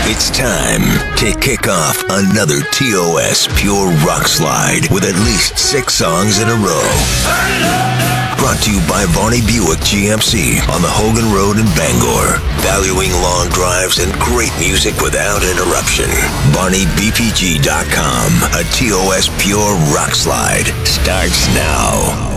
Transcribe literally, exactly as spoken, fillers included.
It's time to kick off another T O S Pure Rock Slide with at least six songs in a row. Brought to you by Varney Buick G M C on the Hogan Road in Bangor. Valuing long drives and great music without interruption. Varney B P G dot com. A T O S Pure Rock Slide starts now.